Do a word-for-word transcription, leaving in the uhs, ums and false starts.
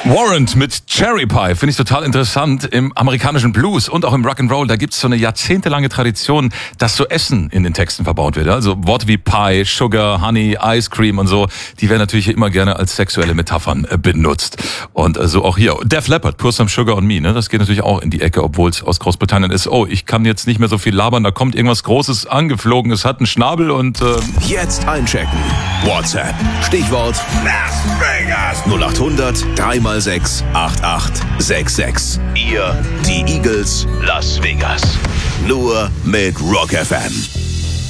Warrant mit Cherry Pie finde ich total interessant. Im amerikanischen Blues und auch im Rock'n'Roll, da gibt's so eine jahrzehntelange Tradition, dass so Essen in den Texten verbaut wird. Also Worte wie Pie, Sugar, Honey, Ice Cream und so, die werden natürlich immer gerne als sexuelle Metaphern benutzt. Und so auch hier. Def Leppard, Pour Some Sugar on Me, ne? Das geht natürlich auch in die Ecke, obwohl es aus Großbritannien ist. Oh, ich kann jetzt nicht mehr so viel labern, da kommt irgendwas Großes angeflogen, es hat einen Schnabel und... Äh Jetzt einchecken. WhatsApp. Stichwort Las Vegas. null acht hundert drei mal sechs acht acht sechs sechs. Ihr, die Eagles, Las Vegas. Nur mit Rock F M.